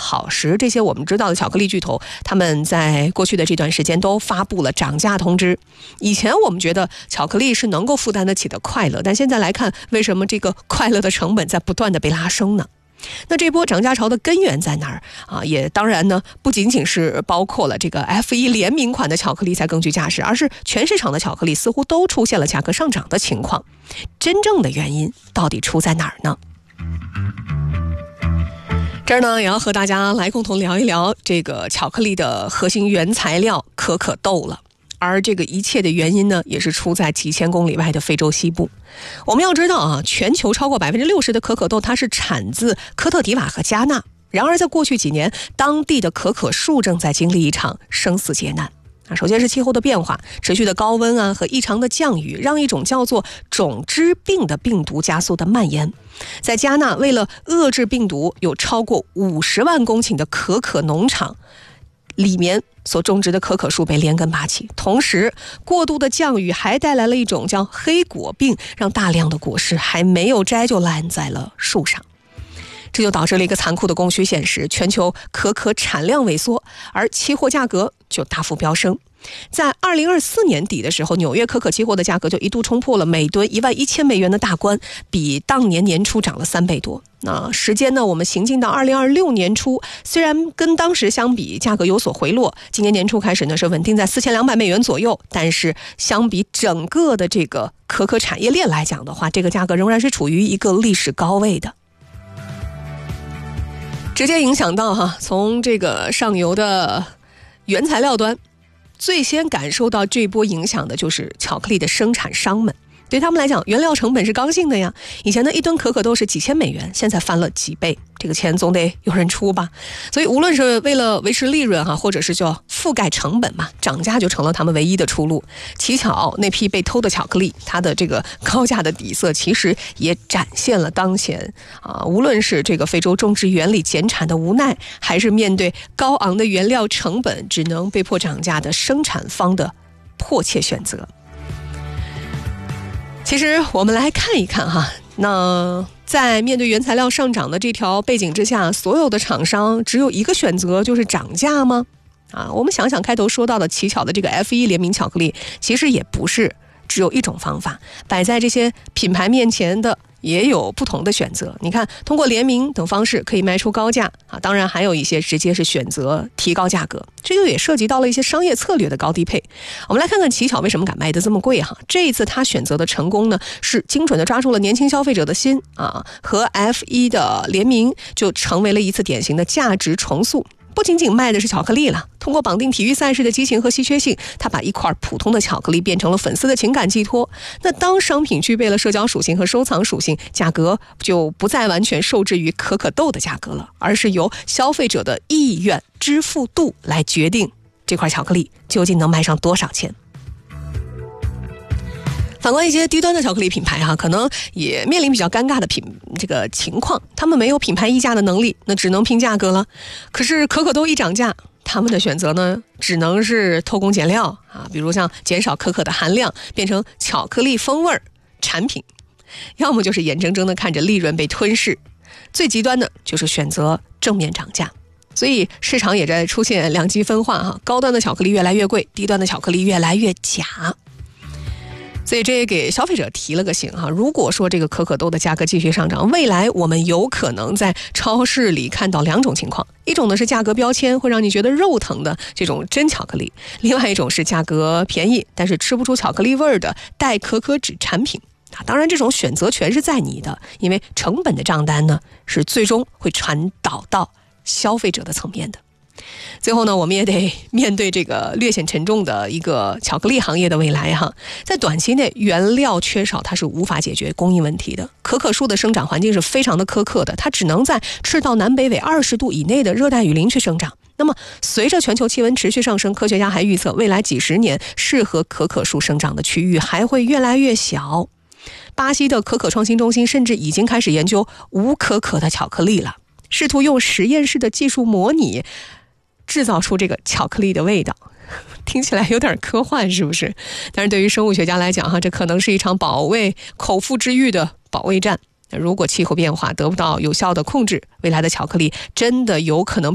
好时，这些我们知道的巧克力巨头，他们在过去的这段时间都发布了涨价通知。以前我们觉得巧克力是能够负担得起的快乐，但现在来看，为什么这个快乐的成本在不断的被拉升呢？那这波涨价潮的根源在哪儿啊？也当然呢，不仅仅是包括了这个 F1 联名款的巧克力才更具价值，而是全市场的巧克力似乎都出现了价格上涨的情况。真正的原因到底出在哪儿呢？这儿呢，也要和大家来共同聊一聊这个巧克力的核心原材料可可豆了。而这个一切的原因呢，也是出在几千公里外的非洲西部。我们要知道啊，全球超过 60% 的可可豆它是产自科特迪瓦和加纳。然而在过去几年，当地的可可树正在经历一场生死劫难。首先是气候的变化，持续的高温啊和异常的降雨，让一种叫做种枝病的病毒加速的蔓延。在加纳，为了遏制病毒，有超过50万公顷的可可农场里面所种植的可可树被连根拔起，同时过度的降雨还带来了一种叫黑果病，让大量的果实还没有摘就烂在了树上。这就导致了一个残酷的供需现实，全球可可产量萎缩，而期货价格就大幅飙升。在2024年底的时候，纽约可可期货的价格就一度冲破了每吨11000美元的大关，比当年年初涨了3倍多。那时间呢，我们行进到2026年初，虽然跟当时相比价格有所回落，今年年初开始呢是稳定在4200美元左右，但是相比整个的这个可可产业链来讲的话，这个价格仍然是处于一个历史高位的。直接影响到从这个上游的原材料端，最先感受到这波影响的就是巧克力的生产商们。对他们来讲，原料成本是刚性的呀。以前的一吨可可豆是几千美元，现在翻了几倍，这个钱总得有人出吧。所以无论是为了维持利润或者是叫覆盖成本嘛，涨价就成了他们唯一的出路。乞巧那批被偷的巧克力，它的这个高价的底色其实也展现了当前无论是这个非洲种植园里减产的无奈，还是面对高昂的原料成本只能被迫涨价的生产方的迫切选择。其实我们来看一看那在面对原材料上涨的这条背景之下，所有的厂商只有一个选择，就是涨价吗？我们想想开头说到的乞巧的这个 F1 联名巧克力，其实也不是只有一种方法，摆在这些品牌面前的也有不同的选择。你看，通过联名等方式可以卖出高价当然还有一些直接是选择提高价格，这就也涉及到了一些商业策略的高低配。我们来看看乞巧为什么敢卖得这么贵这一次他选择的成功呢，是精准的抓住了年轻消费者的心和 F1 的联名就成为了一次典型的价值重塑。不仅仅卖的是巧克力了，通过绑定体育赛事的激情和稀缺性，他把一块普通的巧克力变成了粉丝的情感寄托。那当商品具备了社交属性和收藏属性，价格就不再完全受制于可可豆的价格了，而是由消费者的意愿支付度来决定这块巧克力究竟能卖上多少钱。反观一些低端的巧克力品牌可能也面临比较尴尬的这个情况，他们没有品牌溢价的能力，那只能拼价格了。可是可可豆一涨价，他们的选择呢，只能是偷工减料比如像减少可可的含量，变成巧克力风味产品，要么就是眼睁睁的看着利润被吞噬，最极端的就是选择正面涨价。所以市场也在出现两极分化高端的巧克力越来越贵，低端的巧克力越来越假。所以这也给消费者提了个醒如果说这个可可豆的价格继续上涨，未来我们有可能在超市里看到两种情况，一种呢是价格标签会让你觉得肉疼的这种真巧克力，另外一种是价格便宜但是吃不出巧克力味儿的代可可脂产品当然这种选择权是在你的，因为成本的账单呢是最终会传导到消费者的层面的。最后呢，我们也得面对这个略显沉重的一个巧克力行业的未来在短期内原料缺少它是无法解决供应问题的。可可树的生长环境是非常的苛刻的，它只能在赤道南北纬20度以内的热带雨林去生长。那么随着全球气温持续上升，科学家还预测未来几十年适合可可树生长的区域还会越来越小。巴西的可可创新中心甚至已经开始研究无可可的巧克力了，试图用实验室的技术模拟制造出这个巧克力的味道。听起来有点科幻是不是？但是对于生物学家来讲这可能是一场保卫口腹之欲的保卫战。如果气候变化得不到有效的控制，未来的巧克力真的有可能